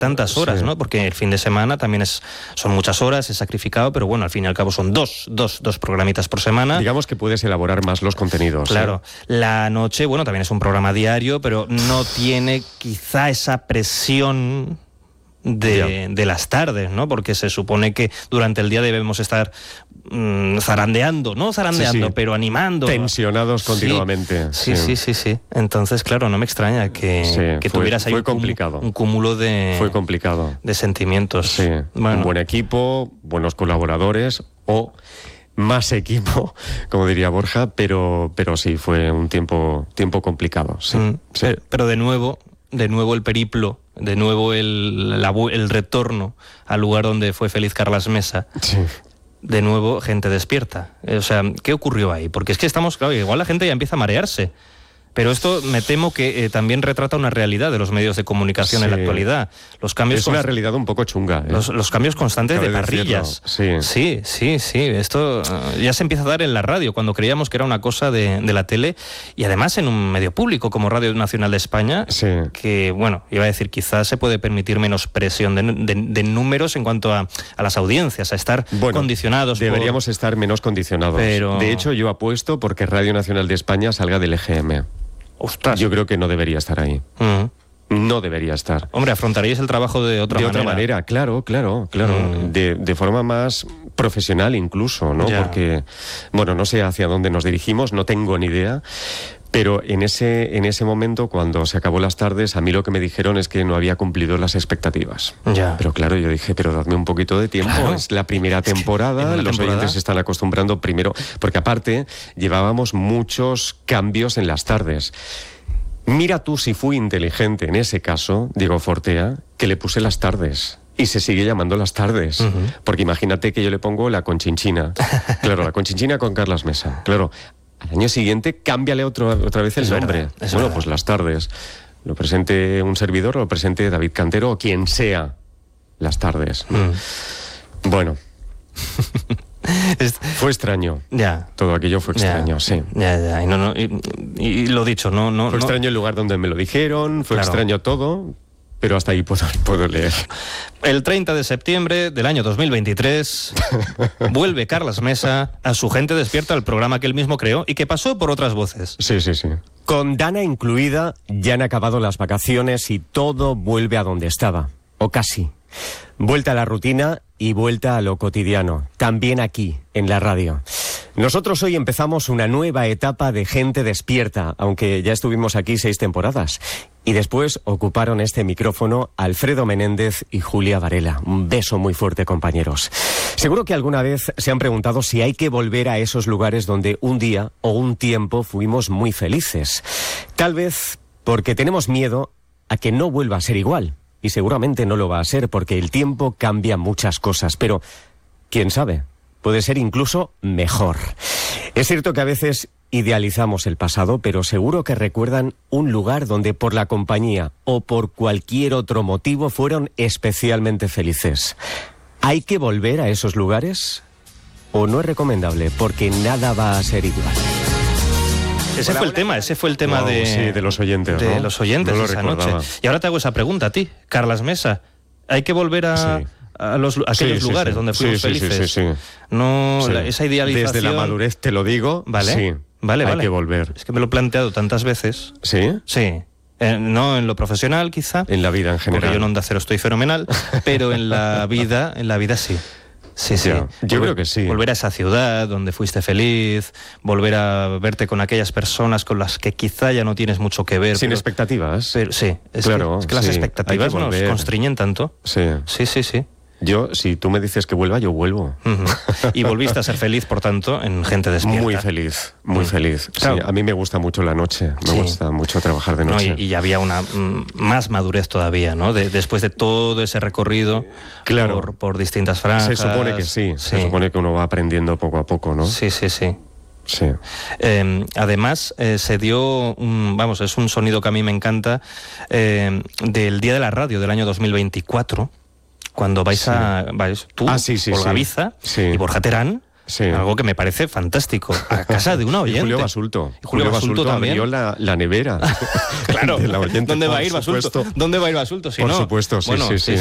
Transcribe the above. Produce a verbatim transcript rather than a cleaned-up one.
tantas horas, sí. ¿no? Porque el fin de semana también es son muchas horas, es sacrificado, pero bueno, al fin y al cabo son dos, dos, dos programitas por semana. Digamos que puedes elaborar más los contenidos. Claro. ¿eh? La noche, bueno, también es un programa diario, pero no tiene quizá esa presión de, de las tardes, ¿no? Porque se supone que durante el día debemos estar mmm, zarandeando, no zarandeando, sí, sí. pero animando. Tensionados continuamente. Sí, sí, sí, sí, sí. Entonces, claro, no me extraña que, sí, que fue, tuvieras ahí fue un, complicado. un cúmulo de, fue complicado. de sentimientos. Sí, bueno. Un buen equipo, buenos colaboradores o más equipo, como diría Borja, pero, pero sí, fue un tiempo, tiempo complicado. Sí, mm, sí. Pero, pero de nuevo, de nuevo el periplo, de nuevo el, la, el retorno al lugar donde fue feliz Carlas Mesa. Sí. De nuevo, gente despierta. O sea, ¿qué ocurrió ahí? Porque es que estamos, claro, igual la gente ya empieza a marearse. Pero esto me temo que eh, también retrata una realidad de los medios de comunicación sí. en la actualidad. Los cambios es una realidad un poco chunga. ¿eh? Los, los cambios constantes Cabe de parrillas. decirlo. Sí, Sí. sí, sí. Esto uh, ya se empieza a dar en la radio, cuando creíamos que era una cosa de, de la tele, y además en un medio público como Radio Nacional de España, sí. que, bueno, iba a decir, quizás se puede permitir menos presión de, de, de números en cuanto a, a las audiencias, a estar bueno, condicionados. Deberíamos por... estar menos condicionados. Pero... De hecho, yo apuesto porque Radio Nacional de España salga del E G M. Ostras. Yo creo que no debería estar ahí. Uh-huh. No debería estar. Hombre, afrontaríais el trabajo de otra de manera. De otra manera, claro, claro, claro. Mm. De, de forma más profesional incluso, ¿no? Ya. Porque, bueno, no sé hacia dónde nos dirigimos, no tengo ni idea. Pero en ese, en ese momento, cuando se acabó las tardes, a mí lo que me dijeron es que no había cumplido las expectativas. Ya. Pero claro, yo dije, pero dadme un poquito de tiempo. Claro. Es la primera temporada, Es que los temporada... oyentes se están acostumbrando primero. Porque aparte, llevábamos muchos cambios en las tardes. Mira tú si fui inteligente en ese caso, Diego Fortea, que le puse las tardes. Y se sigue llamando las tardes. Uh-huh. Porque imagínate que yo le pongo la Conchinchina. Claro, la Conchinchina con Carlas Mesa. Claro, al año siguiente cámbiale otro, otra vez el es nombre. Verdad, es bueno, verdad. Pues las tardes. Lo presente un servidor, lo presente David Cantero o quien sea. Las tardes. Mm. Bueno. Es... Fue extraño. Ya. Todo aquello fue extraño, ya. sí. Ya, ya. Y, no, no, y, y lo dicho, no... no fue no... extraño el lugar donde me lo dijeron, fue claro. extraño todo, pero hasta ahí puedo, puedo leer. El treinta de septiembre del año dos mil veintitrés vuelve Carlas Mesa a Su Gente Despierta, el programa que él mismo creó y que pasó por otras voces. Sí, sí, sí. Con Dana incluida, ya han acabado las vacaciones y todo vuelve a donde estaba, o casi. Vuelta a la rutina y vuelta a lo cotidiano, también aquí, en la radio. Nosotros hoy empezamos una nueva etapa de Gente Despierta, aunque ya estuvimos aquí seis temporadas. Y después ocuparon este micrófono Alfredo Menéndez y Julia Varela. Un beso muy fuerte, compañeros. Seguro que alguna vez se han preguntado si hay que volver a esos lugares donde un día o un tiempo fuimos muy felices. Tal vez porque tenemos miedo a que no vuelva a ser igual. Y seguramente no lo va a ser porque el tiempo cambia muchas cosas. Pero, ¿quién sabe? Puede ser incluso mejor. Es cierto que a veces idealizamos el pasado, pero seguro que recuerdan un lugar donde por la compañía o por cualquier otro motivo fueron especialmente felices. ¿Hay que volver a esos lugares? ¿O no es recomendable? Porque nada va a ser igual. Ese fue el tema, ese fue el tema wow, de, sí, de los oyentes, de ¿no? los oyentes no lo esa recordaba. noche. Y ahora te hago esa pregunta a ti, Carlas Mesa. ¿Hay que volver a, sí. a, los, a aquellos sí, sí, lugares sí. donde fuimos sí, sí, felices? Sí, sí, sí. No, sí. La, esa idealización... Desde la madurez te lo digo, vale, sí, vale, hay vale. que volver. Es que me lo he planteado tantas veces. ¿Sí? Sí. Eh, no en lo profesional, quizá. En la vida en general. Porque yo en Onda Cero estoy fenomenal, pero en la vida, en la vida sí. Sí, sí. Ya, yo volver, creo que sí. Volver a esa ciudad donde fuiste feliz, volver a verte con aquellas personas con las que quizá ya no tienes mucho que ver. Sin pero, expectativas. Pero, sí, es, claro, que, es que las sí, expectativas nos volver. constriñen tanto. Sí. Sí, sí, sí. Yo, si tú me dices que vuelva, yo vuelvo. Uh-huh. Y volviste a ser feliz, por tanto, en Gente Despierta. Muy feliz, muy uh-huh. feliz. Claro. Sí, a mí me gusta mucho la noche, me sí. gusta mucho trabajar de noche. No, y, y había una mm, más madurez todavía, ¿no? De, después de todo ese recorrido claro. por, por distintas franjas. Se supone que sí, sí, se supone que uno va aprendiendo poco a poco, ¿no? Sí, sí, sí. Sí. Eh, además, eh, se dio, un, vamos, es un sonido que a mí me encanta, eh, del Día de la Radio del año dos mil veinticuatro, cuando vais sí. a, vais tú, ah, sí, sí, Olga sí. Biza sí. y Borja Terán, Sí. Algo que me parece fantástico. A casa de una oyente. Y Julio Basulto. Y Julio Basulto también. Abrió la, la nevera. Claro. De la oyente, ¿Dónde va a ir por Basulto? supuesto. ¿Dónde va a ir Basulto? Si Por no? supuesto, sí, Bueno, sí, sí.